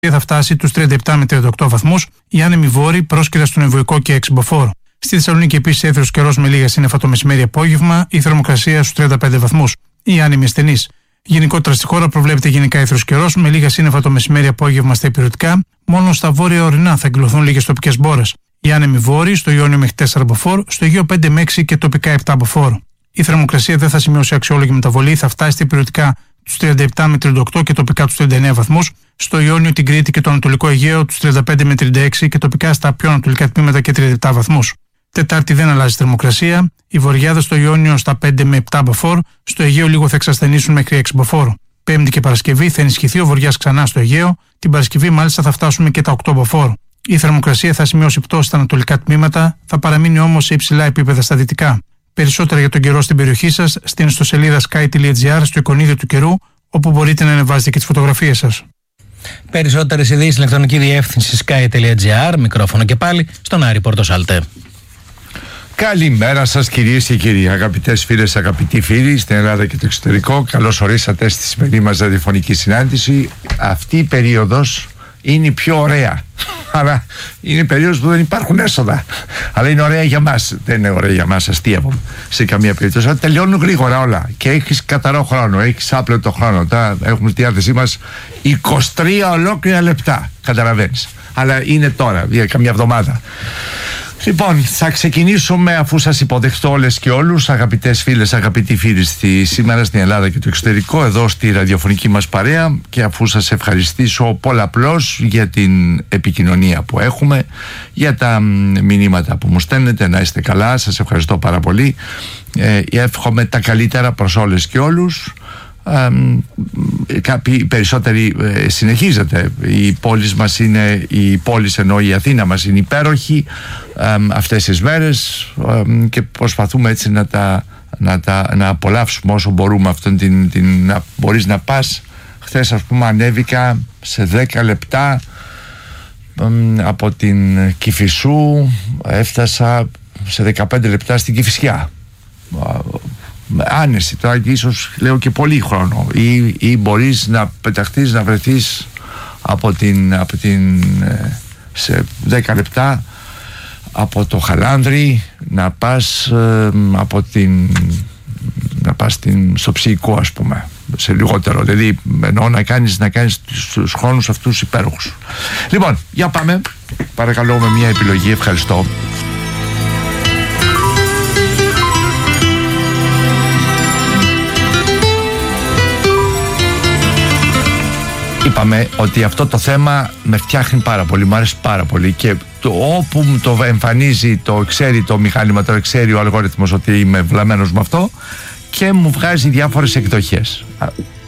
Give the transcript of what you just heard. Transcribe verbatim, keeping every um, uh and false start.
θα φτάσει τους τριάντα επτά με τριάντα οκτώ βαθμούς, οι άνεμοι βόρειοι πρόσκειρα στον Εμβοϊκό και Εξυμποφόρο. Στη Θεσσαλονίκη επίσης έθριος καιρός με λίγα σύννεφα το μεσημέρι απόγευμα, η θερμοκρασία στους τριάντα πέντε βαθμούς. Οι άνεμοι ασθενείς. Γενικότερα στη χώρα προβλέπεται γενικά έθριος καιρός με λίγα σύννεφα το μεσημέρι απόγευμα στα ηπειρωτικά, μόνο στα βόρεια ορεινά θα εκδηλωθούν λίγες τοπικές μπόρες. Οι άνεμοι βόρειοι στο Ιόνιο μέχρι τέσσερα μποφόρ, στο Αιγαίο πέντε με έξι και τοπικά επτά μποφόρ. Η θερμοκρασία δεν θα σημειώσει αξιόλογη μεταβολή, θα φτάσει στα ηπειρωτικά τους τριάντα επτά με τριάντα οκτώ και τοπικά τους τριάντα εννέα βαθμούς, στο Ιόνιο, την Κρήτη και το Ανατολικό Αιγαίο τους τριάντα πέντε με τριάντα έξι και τοπικά στα πιο ανατολικά τμήματα και τριάντα επτά βαθμούς. Τετάρτη δεν αλλάζει θερμοκρασία, οι βορειάδες στο Ιόνιο στα πέντε με επτά μποφόρ, στο Αιγαίο λίγο θα εξασθενήσουν μέχρι έξι μποφόρ. Πέμπτη και Παρασκευή θα ενισχυθεί ο βοριάς ξανά στο Αιγαίο, την Παρασκευή μάλιστα θα φτάσουμε και τα οκτώ μποφόρ. Η θερμοκρασία θα σημειώσει πτώση στα ανατολικά τμήματα, θα παραμείνει όμως σε υψηλά επίπεδα στα δυτικά. Περισσότερα για τον καιρό στην περιοχή σας στην ιστοσελίδα sky τελεία gr στο εικονίδιο του καιρού, όπου μπορείτε να ανεβάζετε και τις φωτογραφίες σας. Περισσότερες ειδήσεις στην ηλεκτρονική διεύθυνση sky τελεία gr, μικρόφωνο και πάλι στον Άρη Πορτοσάλτε. Καλημέρα σας κυρίες και κύριοι, αγαπητές φίλες, αγαπητοί φίλοι στην Ελλάδα και το εξωτερικό. Καλώς ορίσατε στη σημερινή μας ραδιοφωνική συνάντηση. Αυτή η περίοδος είναι η πιο ωραία. Αλλά είναι η περίοδος που δεν υπάρχουν έσοδα. Αλλά είναι ωραία για μας. Δεν είναι ωραία για μας, αστείευομαι σε καμία περίπτωση. Αλλά τελειώνουν γρήγορα όλα. Και έχεις καθαρό χρόνο, έχεις άπλετο χρόνο. Τώρα έχουμε στη διάθεσή μας είκοσι τρία ολόκληρα λεπτά. Καταλαβαίνεις. Αλλά είναι τώρα, για καμιά εβδομάδα. Λοιπόν, θα ξεκινήσουμε αφού σας υποδεχτώ όλες και όλους, αγαπητές φίλες, αγαπητοί φίλοι, στη, σήμερα στην Ελλάδα και το εξωτερικό, εδώ στη ραδιοφωνική μας παρέα, και αφού σας ευχαριστήσω πολλαπλώς για την επικοινωνία που έχουμε, για τα μηνύματα που μου στέλνετε, να είστε καλά, σας ευχαριστώ πάρα πολύ. Ε, εύχομαι τα καλύτερα προς όλες και όλους. Ε, κάποιοι περισσότεροι ε, συνεχίζεται. Η πόλη μας είναι, η πόλη εννοώ η Αθήνα μας είναι υπέροχη ε, αυτές τις μέρες ε, και προσπαθούμε έτσι να τα, να τα να απολαύσουμε όσο μπορούμε αυτόν την, την να μπορείς να πας. Χθες ας πούμε ανέβηκα σε δέκα λεπτά ε, από την Κηφισού, έφτασα σε δεκαπέντε λεπτά στην Κηφισιά. Άνεση, τώρα ίσως λέω και πολύ χρόνο, ή, ή μπορείς να πεταχτείς, να βρεθείς από την, από την σε δέκα λεπτά από το Χαλάνδρι να πας ε, από την να πας την, στο Ψηϊκό ας πούμε σε λιγότερο, δηλαδή εννοώ να κάνεις, να κάνεις τους χρόνους αυτούς υπέροχους. Λοιπόν, για πάμε παρακαλώ με μια επιλογή, ευχαριστώ. Είπαμε ότι αυτό το θέμα με φτιάχνει πάρα πολύ, μου αρέσει πάρα πολύ και το, όπου μου το εμφανίζει, το ξέρει το μηχάνημα, το ξέρει ο αλγόριθμος ότι είμαι βλαμμένος με αυτό και μου βγάζει διάφορες εκδοχές.